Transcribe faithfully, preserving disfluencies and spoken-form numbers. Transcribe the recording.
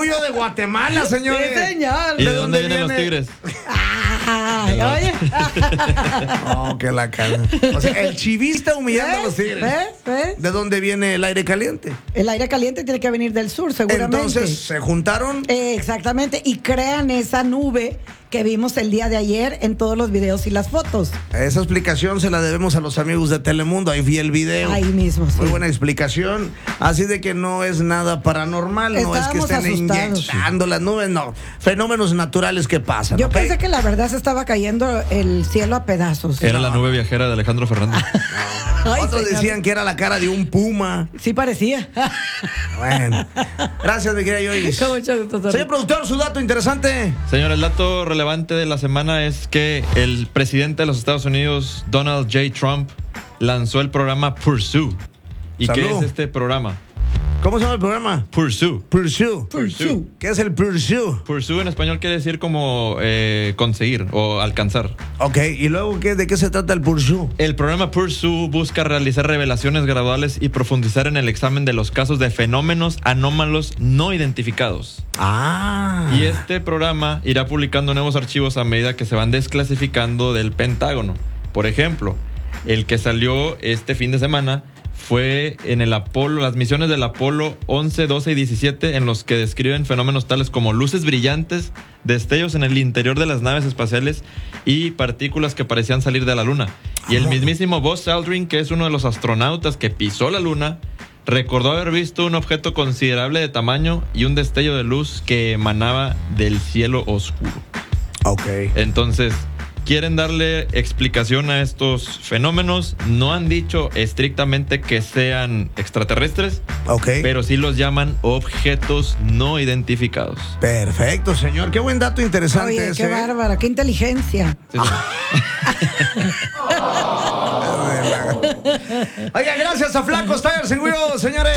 orgullo de Guatemala, señores. Sí, señor. ¿Y de dónde vienen los tigres? Ay, oye. Oh, que la cara. O sea, el chivista humillando a los tigres. ¿Ves? ¿Ves? ¿De dónde viene el aire caliente? El aire caliente tiene que venir del sur, seguramente. Entonces, ¿se juntaron? Eh, exactamente, y crean esa nube que vimos el día de ayer en todos los videos y las fotos. Esa explicación se la debemos a los amigos de Telemundo. Ahí vi el video. Ahí mismo, sí. Muy buena explicación. Así de que no es nada paranormal. No es que Estábamos estén asustados. inyectando las nubes. No. Fenómenos naturales que pasan. Yo ¿ok? pensé que la verdad se estaba cayendo el cielo a pedazos. Era la nube viajera de Alejandro Fernández. Ay, Otros señor. decían que era la cara de un puma. Sí parecía. Bueno. Gracias, mi querida Yoyis. Con mucho gusto, Zorro. Señor productor, su dato interesante. Señor, el dato relevante de la semana es que el presidente de los Estados Unidos, Donald J. Trump, lanzó el programa Pursue. ¿Y Salud. qué es este programa? ¿Cómo se llama el programa? Pursue. Pursue. Pursue. ¿Qué es el Pursue? Pursue en español quiere decir como eh, conseguir o alcanzar. Ok, ¿y luego qué, de qué se trata el Pursue? El programa Pursue busca realizar revelaciones graduales y profundizar en el examen de los casos de fenómenos anómalos no identificados. Ah. Y este programa irá publicando nuevos archivos a medida que se van desclasificando del Pentágono. Por ejemplo, el que salió este fin de semana fue en el Apolo, las misiones del Apolo once, doce y diecisiete, en los que describen fenómenos tales como luces brillantes, destellos en el interior de las naves espaciales y partículas que parecían salir de la Luna. Y el mismísimo Buzz Aldrin, que es uno de los astronautas que pisó la Luna, recordó haber visto un objeto considerable de tamaño y un destello de luz que emanaba del cielo oscuro. Ok. Entonces, quieren darle explicación a estos fenómenos. No han dicho estrictamente que sean extraterrestres, Ok. pero sí los llaman objetos no identificados. Perfecto, señor. Qué buen dato interesante Oye, ese. qué bárbara, qué inteligencia. Sí, sí. Oiga, gracias a Flacos Tires en Wheel, señores.